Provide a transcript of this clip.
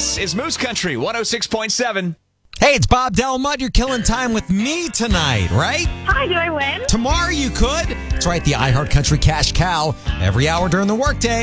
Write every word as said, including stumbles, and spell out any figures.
This is Moose Country one oh six point seven. Hey, it's Bob Delmutt. You're killing time with me tonight, right? Hi, do I win? Tomorrow you could. That's right, the iHeart Country Cash Cow every hour during the workday.